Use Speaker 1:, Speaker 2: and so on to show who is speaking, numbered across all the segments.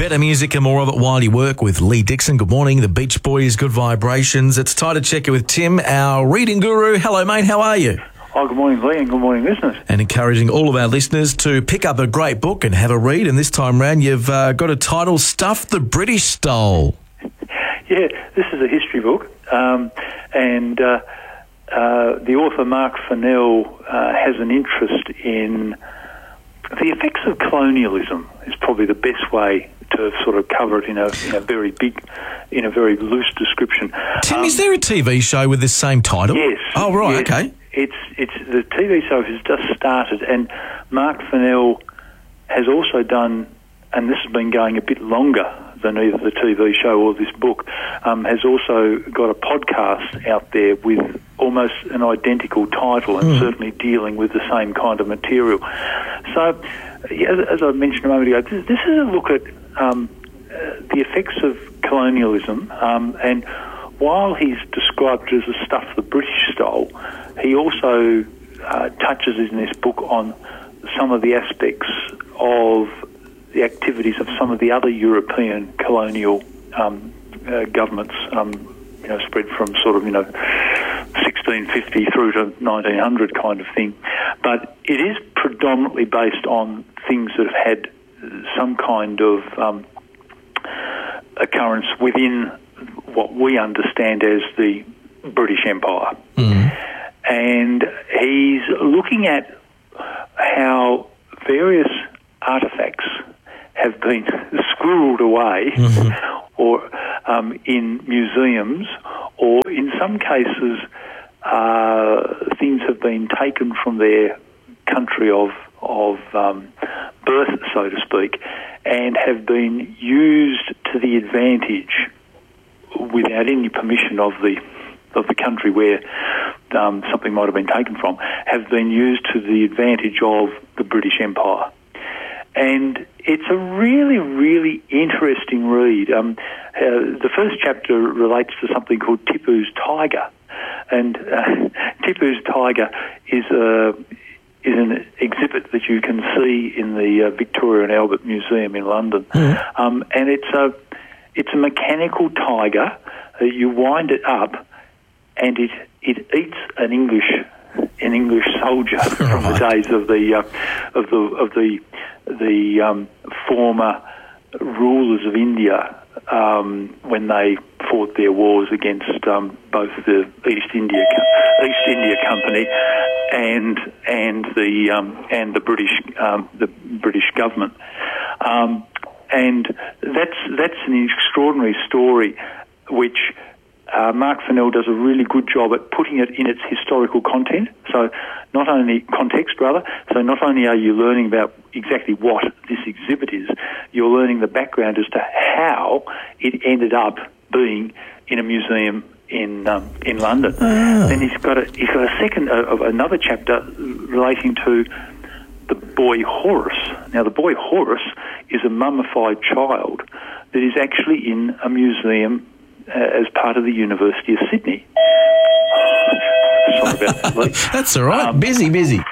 Speaker 1: Better music and more of it while you work with Lee Dixon. Good morning. The Beach Boys, Good Vibrations. It's time to check in with Tim, our reading guru. Hello, mate. How are you?
Speaker 2: Oh, good morning, Lee, and good morning, listeners.
Speaker 1: And encouraging all of our listeners to pick up a great book and have a read. And this time round, you've got a title, Stuff the British Stole.
Speaker 2: Yeah, this is a history book. And the author, Mark Fennell, has an interest in the effects of colonialism, is probably the best way to sort of cover it in a very big, in a very loose description.
Speaker 1: Tim, is there a TV show with this same title?
Speaker 2: Yes.
Speaker 1: Oh, right,
Speaker 2: yes.
Speaker 1: okay.
Speaker 2: It's the TV show has just started, and Mark Fennell has also done, and this has been going a bit longer than either the TV show or this book, has also got a podcast out there with almost an identical title and certainly dealing with the same kind of material. So, as I mentioned a moment ago, this is a look at the effects of colonialism, and while he's described it as the stuff the British stole, he also touches in this book on some of the aspects of the activities of some of the other European colonial governments, spread from sort of, 1650 through to 1900 kind of thing. But it is predominantly based on things that have had some kind of occurrence within what we understand as the British Empire. And he's looking at how various artefacts have been squirreled away or in museums, or in some cases things have been taken from their country of birth, so to speak, and have been used to the advantage without any permission of the country where something might have been taken from, have been used to the advantage of the British Empire. And it's a really, really interesting read. The first chapter relates to something called Tipu's Tiger. And Tipu's Tiger is an exhibit that you can see in the Victoria and Albert Museum in London. And it's a mechanical tiger. You wind it up, and it eats an English soldier from the days of the former rulers of India when they fought their wars against both the East India Company and the British government. And that's an extraordinary story, which Mark Fennell does a really good job at putting it in its historical content. So not only are you learning about exactly what this exhibit is, you're learning the background as to how it ended up being in a museum in London. Then he's got a second another chapter relating to the boy Horus. Now, the boy Horus is a mummified child that is actually in a museum as part of the University of Sydney. Sorry about that, Lee.
Speaker 1: That's all right. Busy.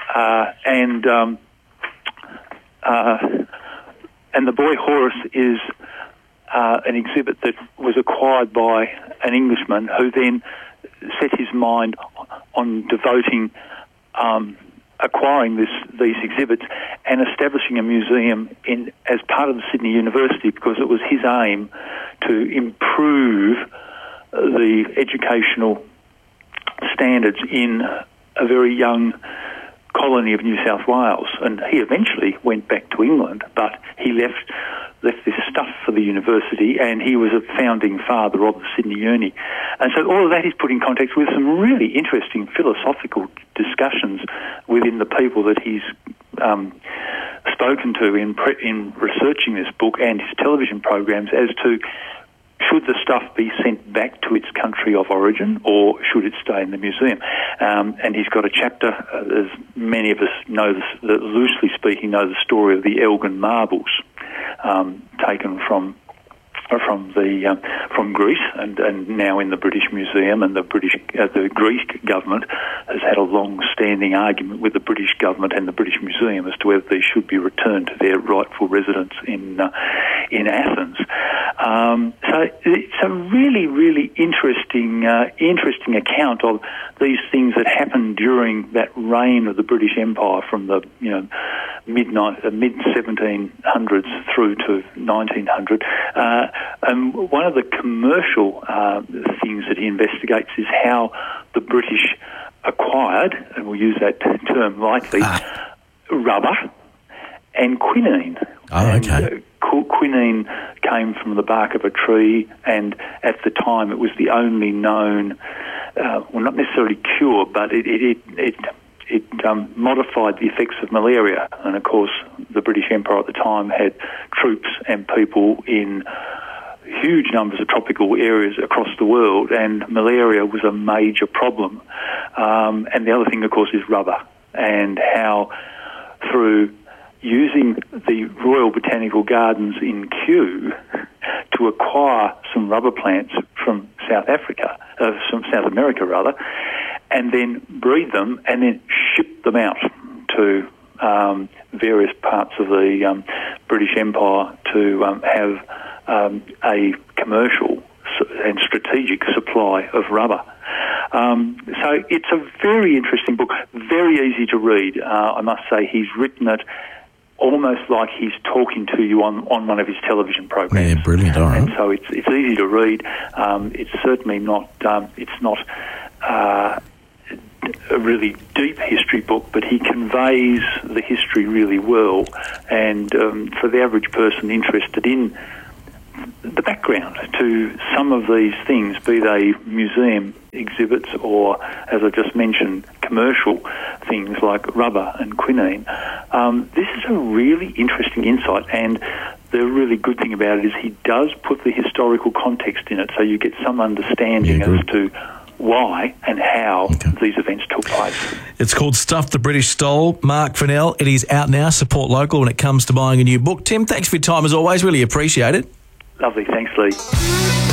Speaker 2: And the boy Horus is an exhibit that was acquired by an Englishman who then set his mind on devoting acquiring these exhibits and establishing a museum as part of the Sydney University, because it was his aim to improve the educational standards in a very young colony of New South Wales. And he eventually went back to England, but he left this stuff for the university, and he was a founding father of the Sydney Uni. And so all of that is put in context with some really interesting philosophical discussions within the people that he's spoken to in researching this book and his television programs as to should the stuff be sent back to its country of origin or should it stay in the museum? And he's got a chapter, as many of us know, loosely speaking, know the story of the Elgin marbles, taken from Greece and now in the British Museum, and the Greek government has had a long-standing argument with the British government and the British Museum as to whether they should be returned to their rightful residence in in Athens. So it's a really, really interesting account of these things that happened during that reign of the British Empire from the mid 1700s through to 1900. And one of the commercial things that he investigates is how the British acquired, and we'll use that term lightly, rubber and quinine.
Speaker 1: Oh, okay.
Speaker 2: Quinine came from the bark of a tree, and at the time it was the only known, not necessarily cure, but it modified the effects of malaria. And of course, the British Empire at the time had troops and people in huge numbers of tropical areas across the world, and malaria was a major problem. And the other thing, of course, is rubber, and how through using the Royal Botanical Gardens in Kew to acquire some rubber plants from South America rather, and then breed them and then ship them out to various parts of the British Empire to have a commercial and strategic supply of rubber. So it's a very interesting book, very easy to read. I must say he's written it almost like he's talking to you on one of his television programs.
Speaker 1: Yeah, brilliant. All right.
Speaker 2: And so it's easy to read. It's certainly not a really deep history book, but he conveys the history really well. And for the average person interested in the background to some of these things, be they museum exhibits or, as I just mentioned, commercial things like rubber and quinine, this is a really interesting insight. And the really good thing about it is he does put the historical context in it, so you get some understanding as to why and how these events took place.
Speaker 1: It's called Stuff the British Stole. Mark Fennell. It is out now. Support local when it comes to buying a new book. Tim, thanks for your time as always. Really appreciate it.
Speaker 2: Lovely. Thanks, Lee.